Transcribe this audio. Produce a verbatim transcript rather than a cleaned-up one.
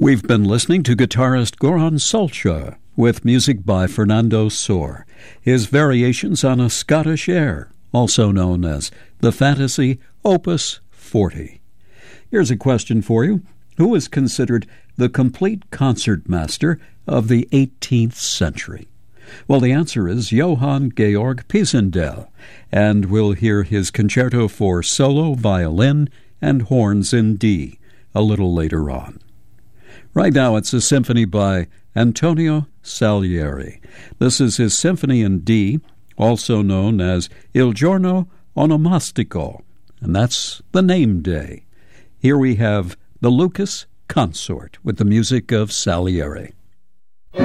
We've been listening to guitarist Goran Solcha with music by Fernando Sor, his variations on a Scottish air, also known as the Fantasy Opus forty. Here's a question for you. Who is considered the complete concertmaster of the eighteenth century? Well, the answer is Johann Georg Pisendel, and we'll hear his concerto for solo, violin, and horns in D a little later on. Right now, it's a symphony by Antonio Salieri. This is his Symphony in D, also known as Il Giorno Onomastico, and that's the name day. Here we have the Lucas Consort with the music of Salieri.